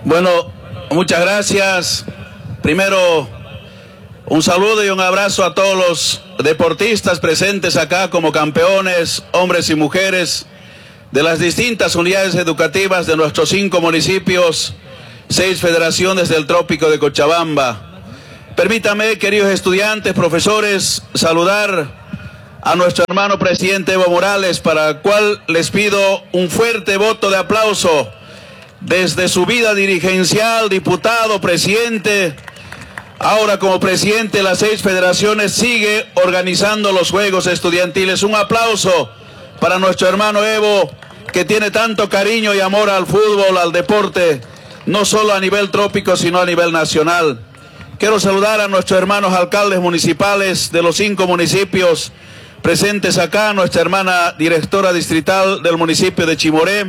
Bueno, muchas gracias. Primero, un saludo y un abrazo a todos los deportistas presentes acá como campeones, hombres y mujeres, de las distintas unidades educativas de nuestros 5 municipios, 6 federaciones del Trópico de Cochabamba. Permítame, queridos estudiantes, profesores, saludar a nuestro hermano presidente Evo Morales, para el cual les pido un fuerte voto de aplauso. Desde su vida dirigencial, diputado, presidente, ahora como presidente de las 6 federaciones, sigue organizando los Juegos Estudiantiles. Un aplauso para nuestro hermano Evo, que tiene tanto cariño y amor al fútbol, al deporte, no solo a nivel trópico, sino a nivel nacional. Quiero saludar a nuestros hermanos alcaldes municipales de los 5 municipios presentes acá, nuestra hermana directora distrital del municipio de Chimoré,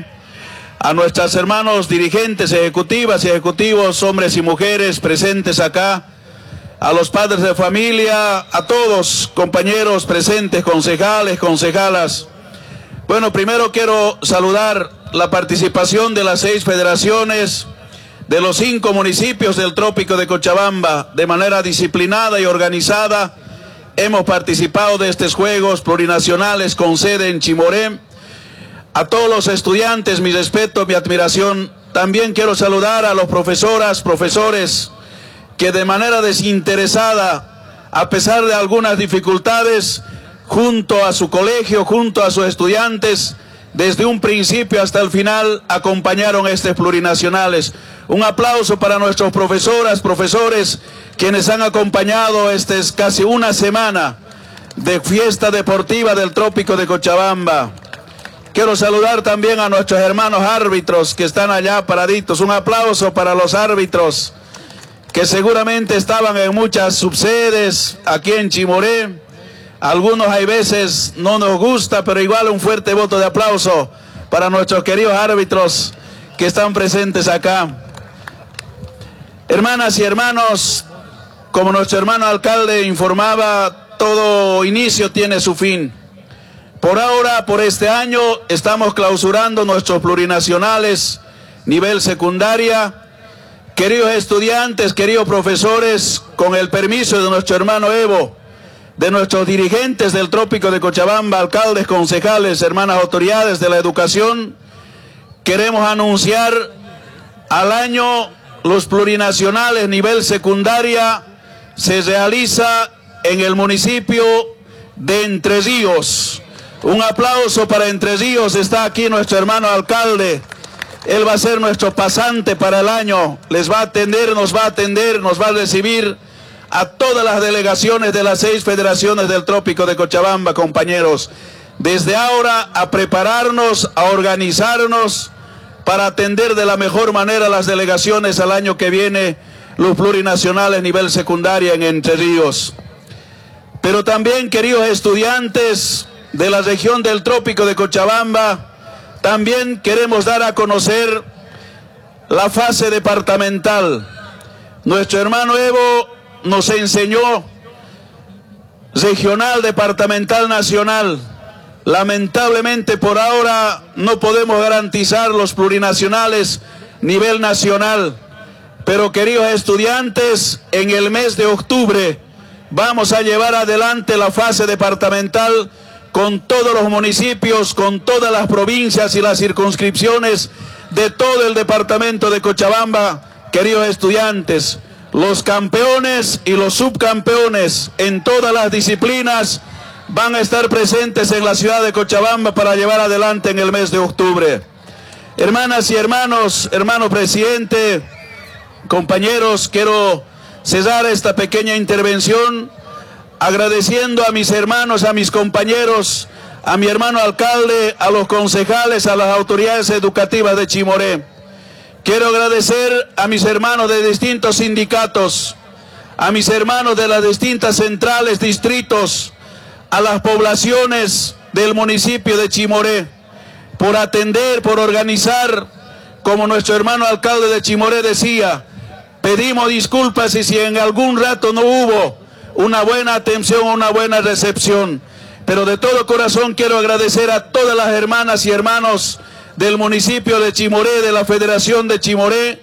a nuestros hermanos dirigentes, ejecutivas y ejecutivos, hombres y mujeres presentes acá, a los padres de familia, a todos compañeros presentes, concejales, concejalas. Bueno, primero quiero saludar la participación de las 6 federaciones de los 5 municipios del Trópico de Cochabamba. De manera disciplinada y organizada hemos participado de estos Juegos Plurinacionales con sede en Chimoré. A todos los estudiantes, mi respeto, mi admiración. También quiero saludar a los profesoras, profesores, que de manera desinteresada, a pesar de algunas dificultades, junto a su colegio, junto a sus estudiantes, desde un principio hasta el final, acompañaron estos plurinacionales. Un aplauso para nuestros profesoras, profesores, quienes han acompañado casi una semana de fiesta deportiva del Trópico de Cochabamba. Quiero saludar también a nuestros hermanos árbitros que están allá paraditos. Un aplauso para los árbitros que seguramente estaban en muchas subsedes aquí en Chimoré. Algunos hay veces no nos gusta, pero igual un fuerte voto de aplauso para nuestros queridos árbitros que están presentes acá. Hermanas y hermanos, como nuestro hermano alcalde informaba, todo inicio tiene su fin. Por ahora, por este año, estamos clausurando nuestros plurinacionales nivel secundaria. Queridos estudiantes, queridos profesores, con el permiso de nuestro hermano Evo, de nuestros dirigentes del Trópico de Cochabamba, alcaldes, concejales, hermanas autoridades de la educación, queremos anunciar al año los plurinacionales nivel secundaria se realiza en el municipio de Entre Ríos. Un aplauso para Entre Ríos. Está aquí nuestro hermano alcalde. Él va a ser nuestro pasante para el año. Les va a atender, nos va a recibir a todas las delegaciones de las 6 federaciones del Trópico de Cochabamba, compañeros. Desde ahora a prepararnos, a organizarnos para atender de la mejor manera las delegaciones al año que viene, los plurinacionales nivel secundaria en Entre Ríos. Pero también, queridos estudiantes de la región del Trópico de Cochabamba, también queremos dar a conocer la fase departamental. Nuestro hermano Evo nos enseñó regional, departamental, nacional. Lamentablemente por ahora no podemos garantizar los plurinacionales nivel nacional. Pero queridos estudiantes, en el mes de octubre vamos a llevar adelante la fase departamental con todos los municipios, con todas las provincias y las circunscripciones de todo el departamento de Cochabamba. Queridos estudiantes, los campeones y los subcampeones en todas las disciplinas van a estar presentes en la ciudad de Cochabamba para llevar adelante en el mes de octubre. Hermanas y hermanos, hermano presidente, compañeros, quiero cesar esta pequeña intervención agradeciendo a mis hermanos, a mis compañeros, a mi hermano alcalde, a los concejales, a las autoridades educativas de Chimoré. Quiero agradecer a mis hermanos de distintos sindicatos, a mis hermanos de las distintas centrales, distritos, a las poblaciones del municipio de Chimoré, por atender, por organizar, como nuestro hermano alcalde de Chimoré decía, pedimos disculpas si en algún rato no hubo una buena atención, una buena recepción. Pero de todo corazón quiero agradecer a todas las hermanas y hermanos del municipio de Chimoré, de la Federación de Chimoré,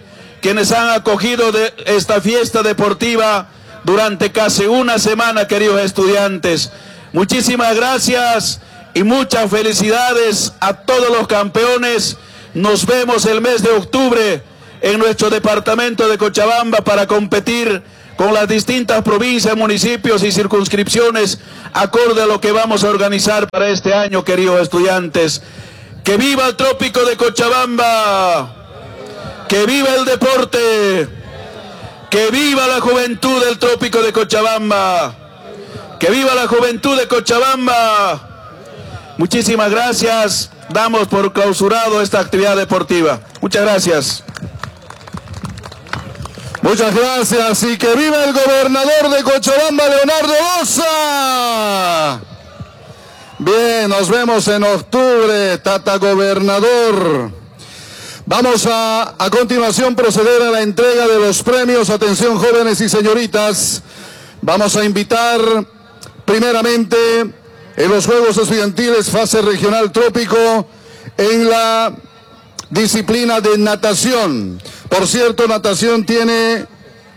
quienes han acogido de esta fiesta deportiva durante casi una semana, queridos estudiantes. Muchísimas gracias y muchas felicidades a todos los campeones. Nos vemos el mes de octubre en nuestro departamento de Cochabamba para competir con las distintas provincias, municipios y circunscripciones acorde a lo que vamos a organizar para este año, queridos estudiantes. ¡Que viva el Trópico de Cochabamba! ¡Que viva el deporte! ¡Que viva la juventud del Trópico de Cochabamba! ¡Que viva la juventud de Cochabamba! Muchísimas gracias. Damos por clausurado esta actividad deportiva. Muchas gracias. Muchas gracias y que viva el gobernador de Cochabamba, Leonardo Loza. Bien, nos vemos en octubre, Tata Gobernador. Vamos a continuación proceder a la entrega de los premios. Atención, jóvenes y señoritas. Vamos a invitar primeramente en los Juegos Estudiantiles fase regional trópico en la disciplina de natación. Por cierto, natación tiene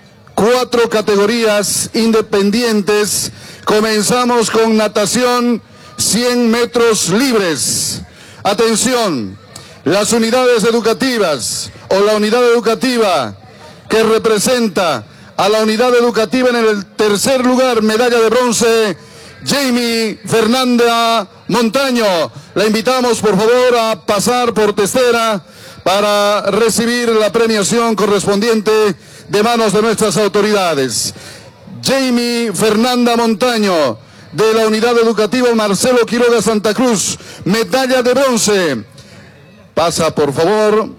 4 categorías independientes. Comenzamos con natación 100 metros libres. Atención, las unidades educativas o la unidad educativa que representa a la unidad educativa en el tercer lugar, medalla de bronce, Jamie Fernanda Montaño. La invitamos por favor a pasar por testera para recibir la premiación correspondiente de manos de nuestras autoridades. Jamie Fernanda Montaño, de la unidad educativa Marcelo Quiroga Santa Cruz, medalla de bronce. Pasa por favor.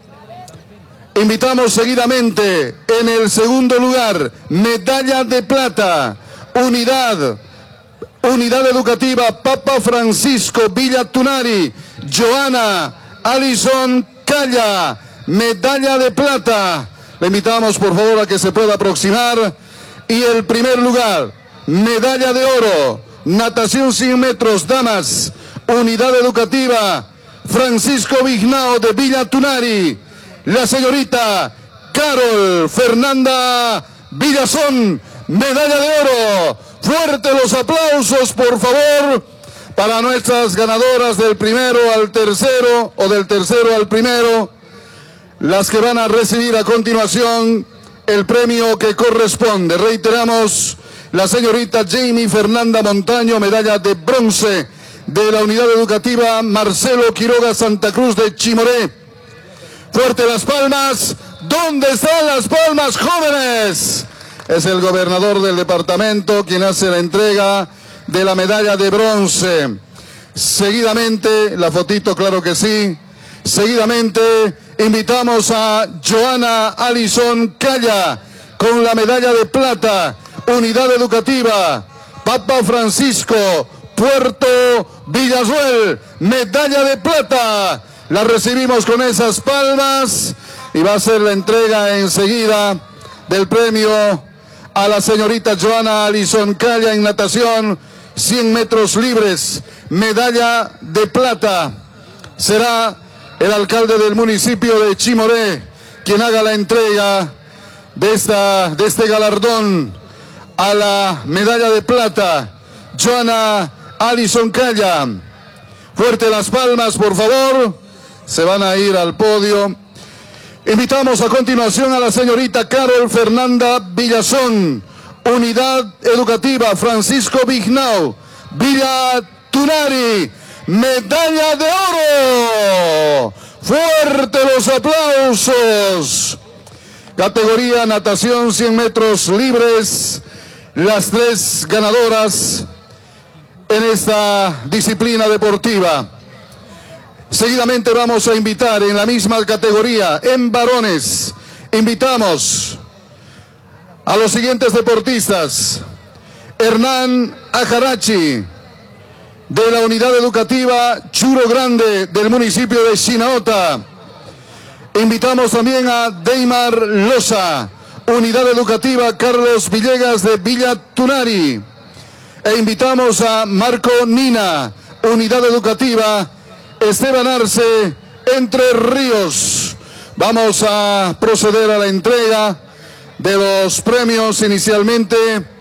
Invitamos seguidamente en el segundo lugar, medalla de plata, unidad educativa Papa Francisco Villa Tunari, Joana Alison Calla, medalla de plata. Le invitamos por favor a que se pueda aproximar. Y el primer lugar, medalla de oro, natación 100 metros, damas, unidad educativa Francisco Vignao de Villa Tunari, la señorita Carol Fernanda Villazón, medalla de oro. Fuerte los aplausos, por favor, para nuestras ganadoras del primero al tercero o del tercero al primero, las que van a recibir a continuación el premio que corresponde. Reiteramos, la señorita Jamie Fernanda Montaño, medalla de bronce de la unidad educativa Marcelo Quiroga Santa Cruz de Chimoré. Fuerte las palmas. ¿Dónde están las palmas, jóvenes? Es el gobernador del departamento quien hace la entrega de la medalla de bronce. Seguidamente, la fotito, claro que sí. Seguidamente, invitamos a Joana Alison Calla con la medalla de plata, unidad educativa Papa Francisco, Puerto Villasuel, medalla de plata. La recibimos con esas palmas y va a ser la entrega enseguida del premio a la señorita Joana Alison Calla en natación 100 metros libres, medalla de plata. Será el alcalde del municipio de Chimoré quien haga la entrega de este galardón a la medalla de plata, Joana Alison Calla. Fuerte las palmas, por favor. Se van a ir al podio. Invitamos a continuación a la señorita Carol Fernanda Villazón, unidad educativa Francisco Vignao, Villa Tunari, medalla de oro. Fuerte los aplausos. Categoría natación 100 metros libres, las 3 ganadoras en esta disciplina deportiva. Seguidamente vamos a invitar en la misma categoría, en varones, invitamos a los siguientes deportistas. Hernán Ajarachi, de la unidad educativa Churo Grande, del municipio de Chinaota. Invitamos también a Deimar Loza, unidad educativa Carlos Villegas de Villa Tunari. E invitamos a Marco Nina, unidad educativa Esteban Arce, Entre Ríos. Vamos a proceder a la entrega de los premios inicialmente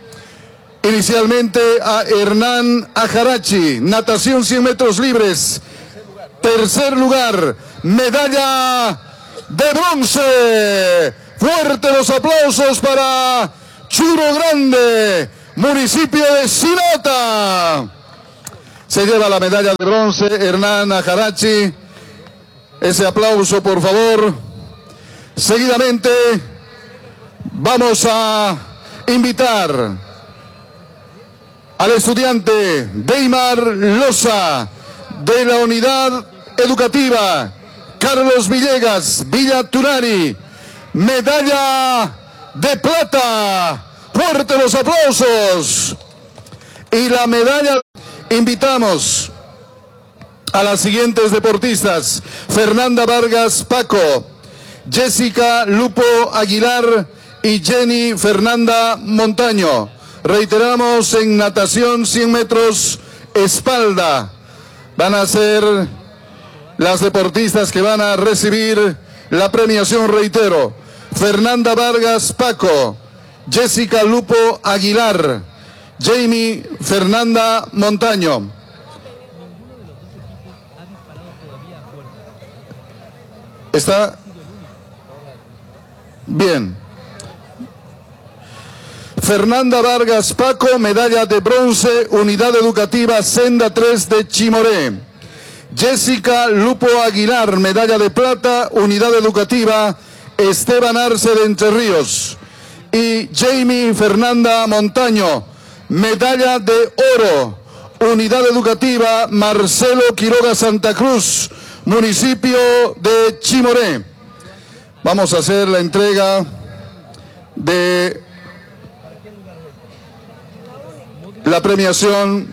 a Hernán Ajarachi, natación 100 metros libres. Tercer lugar, medalla de bronce. Fuerte los aplausos para Churo Grande, municipio de Sinota. Se lleva la medalla de bronce Hernán Ajarachi. Ese aplauso, por favor. Seguidamente vamos a invitar al estudiante Deimar Loza de la unidad educativa Carlos Villegas, Villa Tunari, medalla de plata. Fuerte los aplausos. Y la medalla, invitamos a las siguientes deportistas: Fernanda Vargas Paco, Jessica Lupo Aguilar y Jenny Fernanda Montaño. Reiteramos, en natación 100 metros espalda van a ser las deportistas que van a recibir la premiación. Reitero: Fernanda Vargas Paco, Jessica Lupo Aguilar, Jamie Fernanda Montaño. ¿Está bien? Fernanda Vargas Paco, medalla de bronce, unidad educativa Senda 3 de Chimoré. Jessica Lupo Aguilar, medalla de plata, unidad educativa Esteban Arce de Entre Ríos. Y Jamie Fernanda Montaño, medalla de oro, unidad educativa Marcelo Quiroga Santa Cruz, municipio de Chimoré. Vamos a hacer la entrega de la premiación.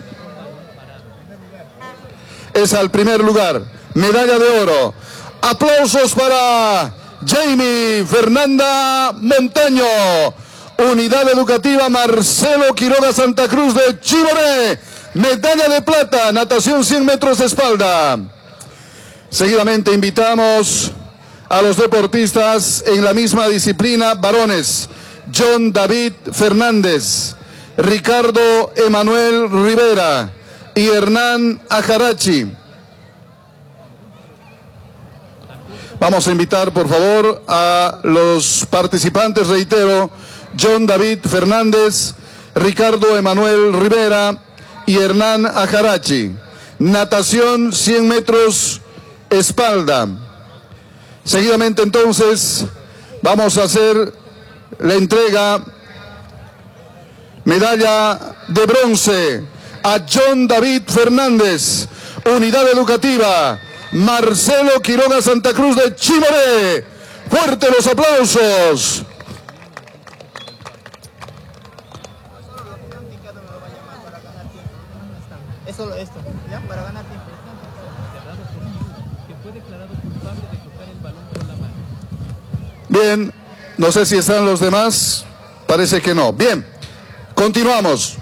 Es al primer lugar, medalla de oro. Aplausos para Jamie Fernanda Montaño, unidad educativa Marcelo Quiroga Santa Cruz de Chimoré, medalla de plata, natación 100 metros de espalda. Seguidamente invitamos a los deportistas en la misma disciplina, varones: John David Fernández, Ricardo Emanuel Rivera y Hernán Ajarachi. Vamos a invitar, por favor, a los participantes. Reitero: John David Fernández, Ricardo Emanuel Rivera y Hernán Ajarachi. Natación 100 metros espalda. Seguidamente, entonces, vamos a hacer la entrega medalla de bronce a John David Fernández, unidad educativa Marcelo Quiroga Santa Cruz de Chimoré. Fuerte los aplausos. Es solo esto, ¿ya? Para ganar tiempo. Bien, no sé si están los demás, parece que no. Bien, continuamos.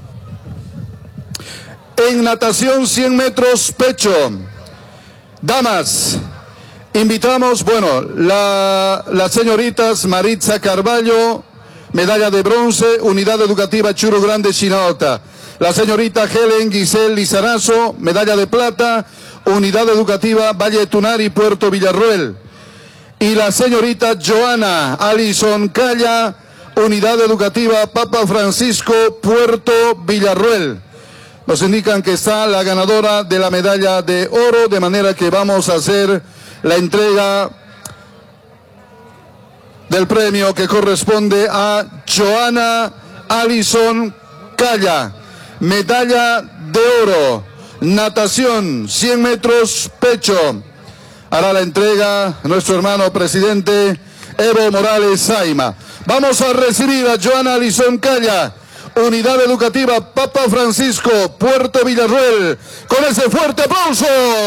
En natación 100 metros pecho, damas, invitamos, bueno, las señoritas Maritza Carballo, medalla de bronce, unidad educativa Churo Grande Chinaota. La señorita Helen Giselle Lizarazo, medalla de plata, unidad educativa Valle de Tunari, Puerto Villarroel. Y la señorita Joana Alison Calla, unidad educativa Papa Francisco, Puerto Villarroel. Nos indican que está la ganadora de la medalla de oro, de manera que vamos a hacer la entrega del premio que corresponde a Joana Alison Calla, medalla de oro, natación 100 metros pecho. Hará la entrega nuestro hermano presidente Evo Morales Saima. Vamos a recibir a Joana Alison Calla, unidad educativa Papa Francisco, Puerto Villarroel, con ese fuerte aplauso.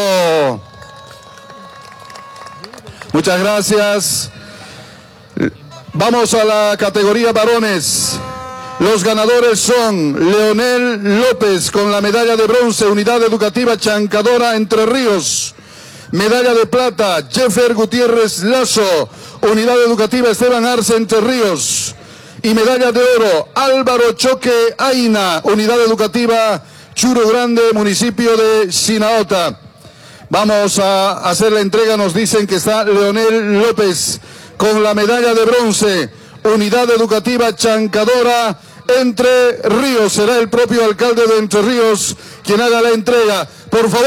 Muchas gracias. Vamos a la categoría varones. Los ganadores son Leonel López con la medalla de bronce, unidad educativa Chancadora Entre Ríos. Medalla de plata, Jeffer Gutiérrez Lazo, Unidad Educativa Esteban Arce Entre Ríos. Y medalla de oro, Álvaro Choque Aina, Unidad Educativa Churo Grande, municipio de Sinaota. Vamos a hacer la entrega, nos dicen que está Leonel López con la medalla de bronce, Unidad Educativa Chancadora Entre Ríos. Será el propio alcalde de Entre Ríos quien haga la entrega. Por favor.